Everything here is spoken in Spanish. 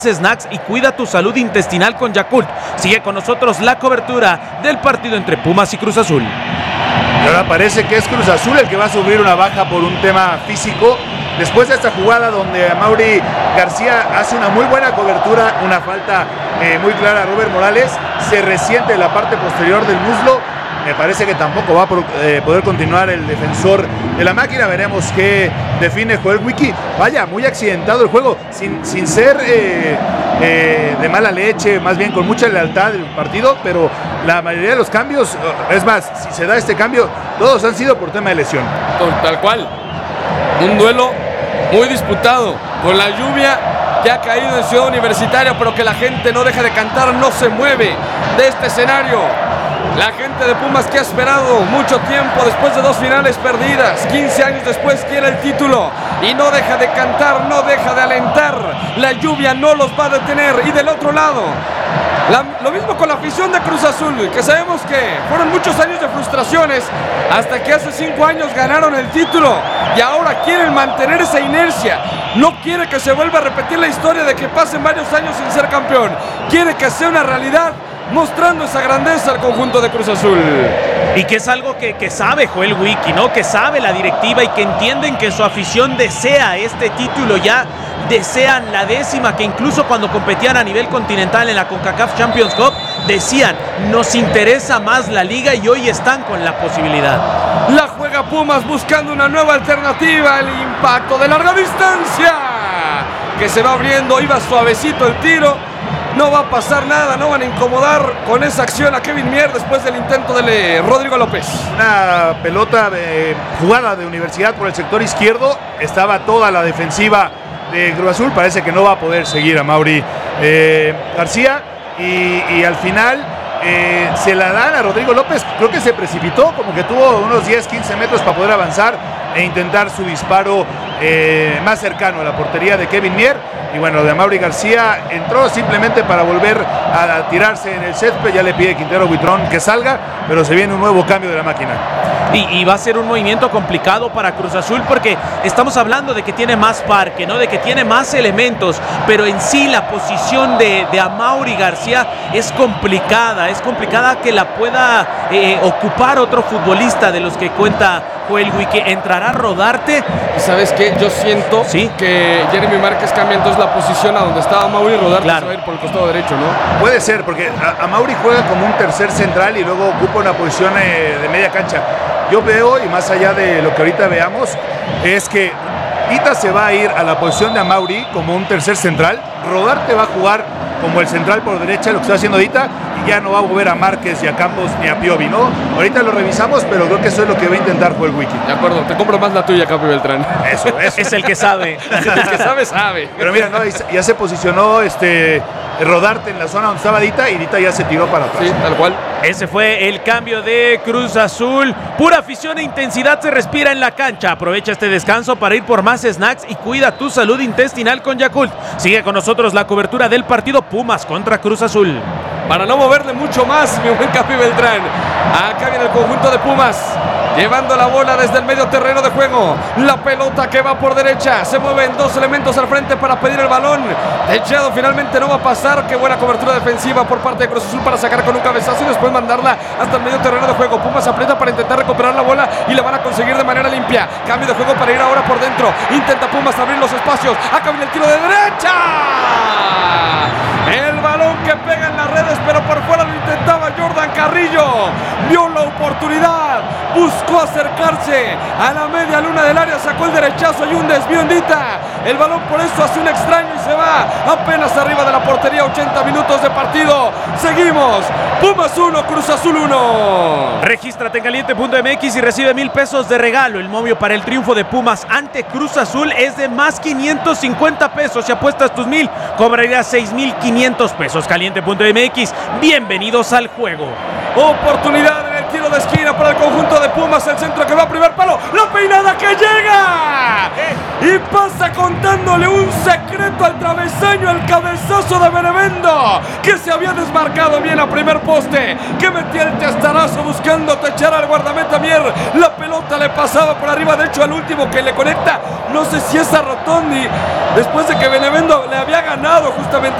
snacks y cuida tu salud intestinal con Yakult. Sigue con nosotros la cobertura del partido entre Pumas y Cruz Azul. Y ahora parece que es Cruz Azul el que va a sufrir una baja por un tema físico. Después de esta jugada donde Amaury García hace una muy buena cobertura, una falta muy clara a Robert Morales, se resiente la parte posterior del muslo. Me parece que tampoco va a poder continuar el defensor de la máquina. Veremos qué define Joel Wiki. Vaya, muy accidentado el juego, sin ser de mala leche, más bien con mucha lealtad el partido, pero la mayoría de los cambios, es más, si se da este cambio, todos han sido por tema de lesión. Tal cual. Un duelo muy disputado, con la lluvia que ha caído en Ciudad Universitaria, pero que la gente no deja de cantar, no se mueve de este escenario. La gente de Pumas que ha esperado mucho tiempo después de 2 finales perdidas, 15 años después quiere el título y no deja de cantar, no deja de alentar. La lluvia no los va a detener. Y del otro lado, lo mismo con la afición de Cruz Azul, que sabemos que fueron muchos años de frustraciones hasta que hace 5 años ganaron el título y ahora quieren mantener esa inercia. No quiere que se vuelva a repetir la historia de que pasen varios años sin ser campeón. Quiere que sea una realidad, mostrando esa grandeza al conjunto de Cruz Azul. Y que es algo que sabe Joel Wiki, ¿no? Que sabe la directiva y que entienden que su afición desea este título ya, desean la 10ª, que incluso cuando competían a nivel continental en la CONCACAF Champions Cup, decían, nos interesa más la liga y hoy están con la posibilidad. La juega Pumas buscando una nueva alternativa, el impacto de larga distancia, que se va abriendo, iba suavecito el tiro. No va a pasar nada, no van a incomodar con esa acción a Kevin Mier después del intento de Rodrigo López. Una pelota jugada de Universidad por el sector izquierdo, estaba toda la defensiva de Cruz Azul, parece que no va a poder seguir a Amaury García y al final se la dan a Rodrigo López. Creo que se precipitó, como que tuvo unos 10-15 metros para poder avanzar e intentar su disparo más cercano a la portería de Kevin Mier. Y bueno, de Amaury García entró simplemente para volver a tirarse en el césped. Ya le pide Quintero Buitrón que salga, pero se viene un nuevo cambio de la máquina. Y va a ser un movimiento complicado para Cruz Azul porque estamos hablando de que tiene más parque, ¿no? De que tiene más elementos, pero en sí la posición de Amaury García es complicada que la pueda ocupar otro futbolista de los que cuenta Joel Wiki. ¿Entrará Rodarte? ¿Sabes qué? Yo siento que Jeremy Márquez cambia entonces la posición a donde estaba Amaury. Rodarte se va a ir por el costado derecho, ¿no? Puede ser, porque Amaury juega como un tercer central y luego ocupa una posición de media cancha. Yo veo, y más allá de lo que ahorita veamos, es que Dita se va a ir a la posición de Amaury como un tercer central. Rodarte va a jugar como el central por derecha, lo que está haciendo Dita, y ya no va a mover a Márquez, ni a Campos, ni a Piovi, ¿no? Ahorita lo revisamos, pero creo que eso es lo que va a intentar Joel Wiki. De acuerdo, te compro más la tuya, Capi Beltrán. Eso. Es el que sabe. El que sabe. Pero mira, ¿no? Ya se posicionó Rodarte en la zona donde estaba Dita y Dita ya se tiró para atrás. Sí, tal cual. Ese fue el cambio de Cruz Azul. Pura afición e intensidad se respira en la cancha. Aprovecha este descanso para ir por más snacks y cuida tu salud intestinal con Yakult. Sigue con nosotros la cobertura del partido Pumas contra Cruz Azul. Para no moverle mucho más, mi buen Capi Beltrán. Acá viene el conjunto de Pumas, llevando la bola desde el medio terreno de juego. La pelota que va por derecha. Se mueven 2 elementos al frente para pedir el balón. Techado finalmente no va a pasar. Qué buena cobertura defensiva por parte de Cruz Azul para sacar con un cabezazo y después mandarla hasta el medio terreno de juego. Pumas aprieta para intentar recuperar la bola y la van a conseguir de manera limpia. Cambio de juego para ir ahora por dentro. Intenta Pumas abrir los espacios. Acá viene el tiro de derecha. El balón que pega en las redes, pero por fuera lo intentaba Jordan Carrillo. Vio la oportunidad, buscó acercarse a la media luna del área, sacó el derechazo y un desvío en Dita. El balón por eso hace un extraño y se va apenas arriba de la portería. 80 minutos de partido. Seguimos. Pumas 1, Cruz Azul 1. Regístrate en caliente.mx y recibe 1,000 pesos de regalo. El momio para el triunfo de Pumas ante Cruz Azul es de más 550 pesos. Si apuestas tus 1,000, cobrarás 6,500 pesos. Caliente.mx, bienvenidos al juego. Oportunidad en el tiro de esquina para el conjunto de Pumas. El centro que va a primer palo. La peinada que llega. Y pasa contándole un secreto al travesaño. El cabezazo de Benevendo, que se había desmarcado bien a primer poste, que metía el testarazo buscando techar al guardameta Mier. La pelota le pasaba por arriba. De hecho, al último que le conecta, no sé si es a Rotondi, después de que Benevendo le había ganado justamente